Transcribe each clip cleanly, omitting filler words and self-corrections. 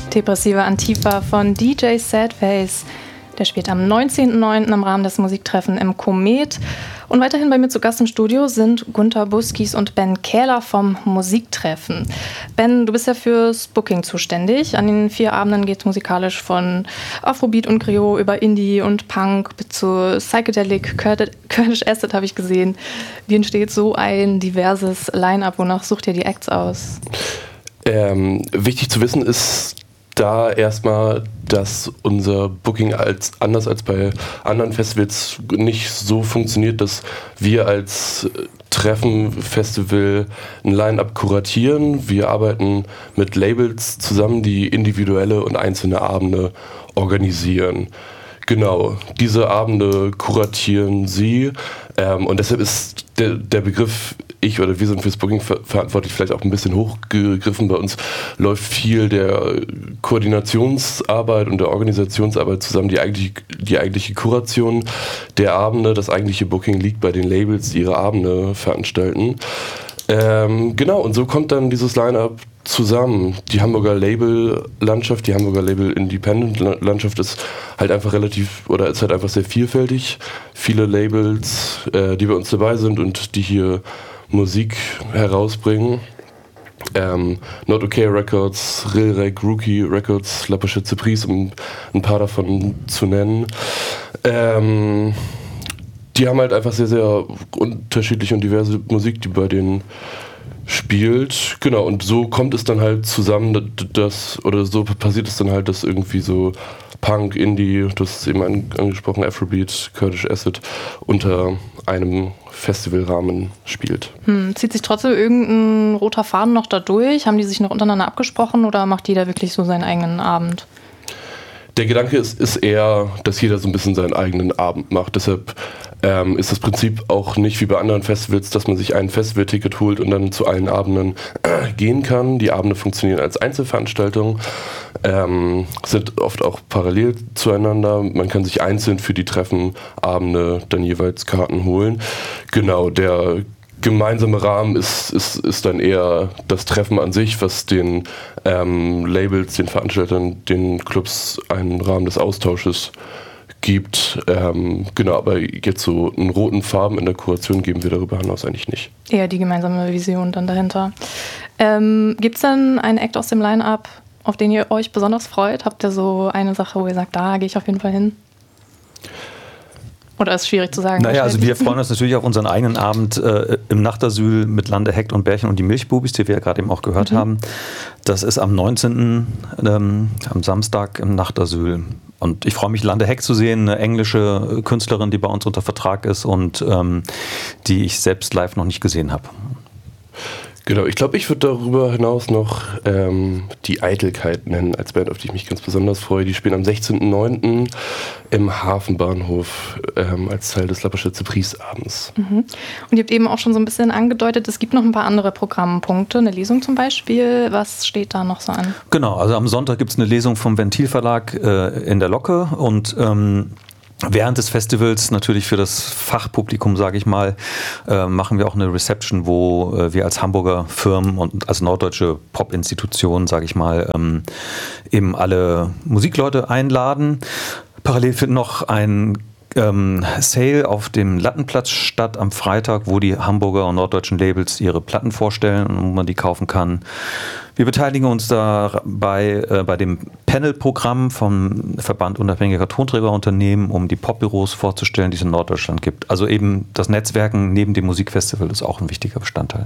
Depressive Antifa von DJ Sadface. Der spielt am 19.09. im Rahmen des Musiktreffens im Komet. Und weiterhin bei mir zu Gast im Studio sind Gunter Buskis und Ben Kähler vom Musiktreffen. Ben, du bist ja fürs Booking zuständig. An den 4 Abenden geht es musikalisch von Afrobeat und Griot über Indie und Punk bis zu Psychedelic, Kurdish Acid habe ich gesehen. Wie entsteht so ein diverses Line-Up? Wonach sucht ihr die Acts aus? Wichtig zu wissen ist da erstmal, dass unser Booking anders als bei anderen Festivals nicht so funktioniert, dass wir als Treffen-Festival ein Line-Up kuratieren. Wir arbeiten mit Labels zusammen, die individuelle und einzelne Abende organisieren. Genau, diese Abende kuratieren sie und deshalb ist der Begriff ich oder wir sind fürs Booking verantwortlich vielleicht auch ein bisschen hochgegriffen. Bei uns läuft viel der Koordinationsarbeit und der Organisationsarbeit zusammen. Die eigentliche Kuration der Abende, das eigentliche Booking liegt bei den Labels, die ihre Abende veranstalten. Genau, und so kommt dann dieses Line-Up zusammen. Die Hamburger Label-Landschaft, die Hamburger Label-Independent-Landschaft ist halt einfach ist halt einfach sehr vielfältig. Viele Labels, die bei uns dabei sind und die hier Musik herausbringen. Not Okay Records, Rilrek, Rookie Records, La Pochette Surprise, um ein paar davon zu nennen. Die haben halt einfach sehr, sehr unterschiedliche und diverse Musik, die bei denen spielt. Genau, und so kommt es dann halt zusammen, so passiert es dann halt, dass irgendwie so Punk, Indie, du hast es eben angesprochen, Afrobeat, Kurdish Acid unter einem Festivalrahmen spielt. Zieht sich trotzdem irgendein roter Faden noch da durch? Haben die sich noch untereinander abgesprochen oder macht jeder wirklich so seinen eigenen Abend? Der Gedanke ist eher, dass jeder so ein bisschen seinen eigenen Abend macht. Deshalb ist das Prinzip auch nicht wie bei anderen Festivals, dass man sich ein Festivalticket holt und dann zu allen Abenden gehen kann. Die Abende funktionieren als Einzelveranstaltungen, sind oft auch parallel zueinander. Man kann sich einzeln für die Treffenabende dann jeweils Karten holen. Genau, der gemeinsame Rahmen ist dann eher das Treffen an sich, was den Labels, den Veranstaltern, den Clubs einen Rahmen des Austausches gibt. Genau, aber jetzt so einen roten Farben in der Kuration geben wir darüber hinaus eigentlich nicht. Eher die gemeinsame Vision dann dahinter. Gibt es denn einen Act aus dem Line-Up, auf den ihr euch besonders freut? Habt ihr so eine Sache, wo ihr sagt, da gehe ich auf jeden Fall hin? Oder ist es schwierig zu sagen? Naja, also wir freuen uns natürlich auf unseren eigenen Abend im Nachtasyl mit Lande, Hekt und Bärchen und die Milchbubis, die wir ja gerade eben auch gehört haben. Das ist am 19. Am Samstag im Nachtasyl. Und ich freue mich, Lande Hekt zu sehen, eine englische Künstlerin, die bei uns unter Vertrag ist und die ich selbst live noch nicht gesehen habe. Genau, ich glaube, ich würde darüber hinaus noch die Eitelkeit nennen als Band, auf die ich mich ganz besonders freue. Die spielen am 16.09. im Hafenbahnhof als Teil des La Pochette Surprise abends. Und ihr habt eben auch schon so ein bisschen angedeutet, es gibt noch ein paar andere Programmpunkte, eine Lesung zum Beispiel. Was steht da noch so an? Genau, also am Sonntag gibt es eine Lesung vom Ventilverlag in der Locke und während des Festivals natürlich für das Fachpublikum, sage ich mal, machen wir auch eine Reception, wo wir als Hamburger Firmen und als norddeutsche Pop-Institution, sage ich mal, eben alle Musikleute einladen. Parallel findet noch ein Sale auf dem Lattenplatz statt am Freitag, wo die Hamburger und norddeutschen Labels ihre Platten vorstellen und wo man die kaufen kann. Wir beteiligen uns dabei bei dem Panel-Programm vom Verband unabhängiger Tonträgerunternehmen, um die Popbüros vorzustellen, die es in Norddeutschland gibt. Also eben das Netzwerken neben dem Musikfestival ist auch ein wichtiger Bestandteil.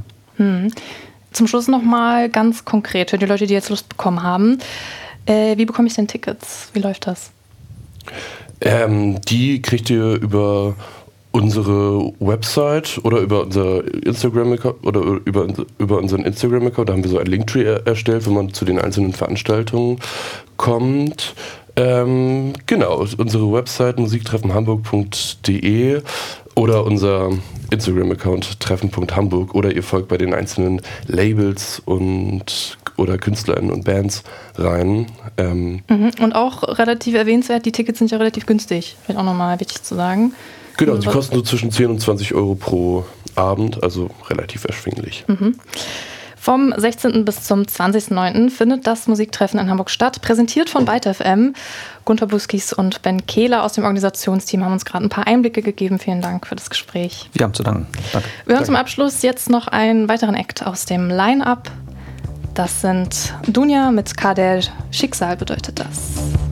Zum Schluss nochmal ganz konkret für die Leute, die jetzt Lust bekommen haben. Wie bekomme ich denn Tickets? Wie läuft das? Die kriegt ihr über unsere Website oder über unser Instagram-Account oder über unseren Instagram-Account. Da haben wir so ein Linktree erstellt, wo man zu den einzelnen Veranstaltungen kommt. Genau, unsere Website musiktreffenhamburg.de oder unser Instagram-Account treffen.hamburg oder ihr folgt bei den einzelnen Labels oder KünstlerInnen und Bands rein. Und auch relativ erwähnenswert, die Tickets sind ja relativ günstig. Vielleicht auch nochmal wichtig zu sagen. Genau, die kosten so zwischen 10 und 20 Euro pro Abend, also relativ erschwinglich. Vom 16. bis zum 20.09. findet das Musiktreffen in Hamburg statt, präsentiert von Byte FM. Gunter Buskis und Ben Kehler aus dem Organisationsteam haben uns gerade ein paar Einblicke gegeben. Vielen Dank für das Gespräch. Wir haben zu danken. Danke. Wir hören zum Abschluss jetzt noch einen weiteren Act aus dem Line-Up. Das sind Dunja mit Kader, Schicksal bedeutet das.